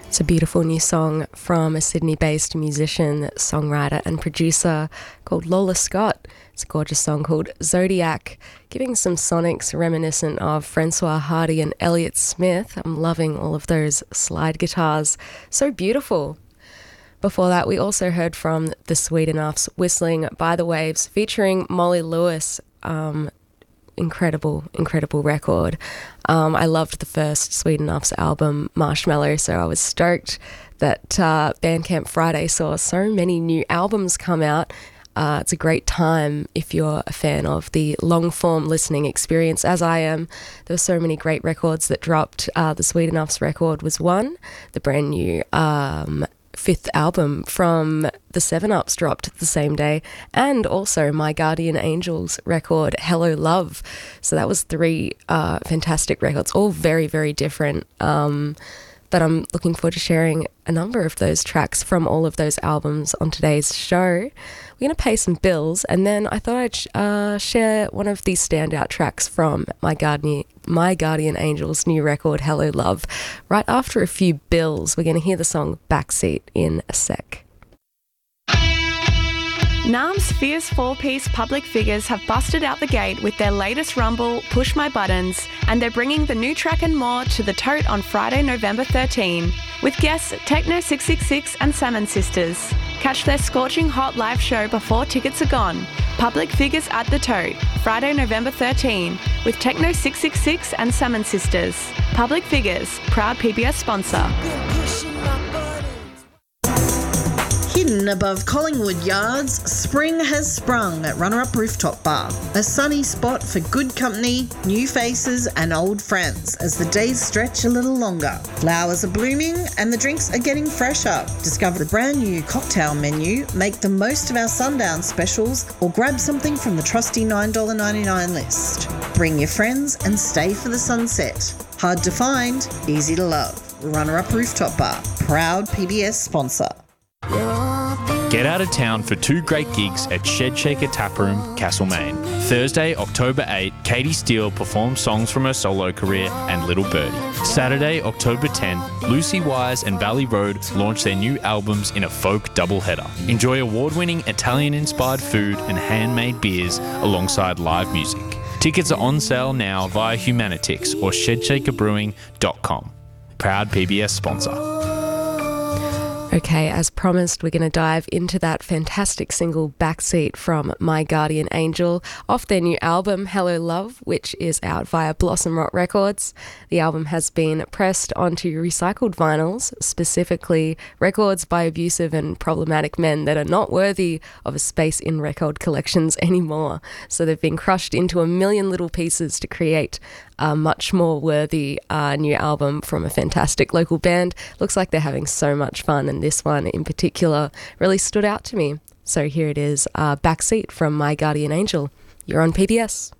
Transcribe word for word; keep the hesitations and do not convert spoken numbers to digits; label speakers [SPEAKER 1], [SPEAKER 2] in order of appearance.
[SPEAKER 1] It's a beautiful new song from a Sydney-based musician, songwriter and producer called Lola Scott. It's a gorgeous song called Zodiac, giving some sonics reminiscent of Francois Hardy and Elliott Smith. I'm loving all of those slide guitars. So beautiful. Before that, we also heard from the Sweet Enoughs, Whistling by the Waves, featuring Molly Lewis. Um, incredible, incredible record. Um, I loved the first Sweet Enoughs album, Marshmallow, so I was stoked that uh, Bandcamp Friday saw so many new albums come out. Uh, it's a great time if you're a fan of the long-form listening experience, as I am. There were so many great records that dropped. Uh, the Sweet Enoughs record was one. The brand new um, fifth album from the Seven Ups dropped the same day, and also My Guardian Angels record, Hello Love. So that was three uh, fantastic records, all very, very different. Um, but I'm looking forward to sharing a number of those tracks from all of those albums on today's show. We're going to pay some bills, and then I thought I'd uh, share one of these standout tracks from My Guardian, My Guardian Angels' new record, Hello Love. Right after a few bills, we're going to hear the song Backseat in a sec.
[SPEAKER 2] NAM's fierce four-piece Public Figures have busted out the gate with their latest rumble, Push My Buttons, and they're bringing the new track and more to the Tote on Friday, November thirteenth, with guests Techno six six six and Salmon Sisters. Catch their scorching hot live show before tickets are gone. Public Figures at the Tote, Friday, November thirteenth, with Techno six six six and Salmon Sisters. Public Figures, proud P B S sponsor.
[SPEAKER 3] Hidden above Collingwood Yards, spring has sprung at Runner-Up Rooftop Bar, a sunny spot for good company, new faces and old friends as the days stretch a little longer. Flowers are blooming and the drinks are getting fresher. Discover the brand new cocktail menu, make the most of our sundown specials, or grab something from the trusty nine dollars ninety-nine list. Bring your friends and stay for the sunset. Hard to find, easy to love. Runner-Up Rooftop Bar, proud P B S sponsor.
[SPEAKER 4] Get out of town for two great gigs at Shed Shaker Taproom, Castlemaine. Thursday, October eighth, Katie Steele performs songs from her solo career and Little Birdie. Saturday, October tenth, Lucy Wise and Valley Road launch their new albums in a folk doubleheader. Enjoy award-winning Italian-inspired food and handmade beers alongside live music. Tickets are on sale now via Humanitix or shed shaker brewing dot com. Proud P B S sponsor.
[SPEAKER 1] Okay, as promised, we're going to dive into that fantastic single Backseat from My Guardian Angel off their new album Hello Love, which is out via Blossom Rot Records. The album has been pressed onto recycled vinyls, specifically records by abusive and problematic men that are not worthy of a space in record collections anymore. So they've been crushed into a million little pieces to create a much more worthy uh, new album from a fantastic local band. Looks like they're having so much fun, and this one in particular really stood out to me. So here it is, uh, Backseat from My Guardian Angel. You're on P B S.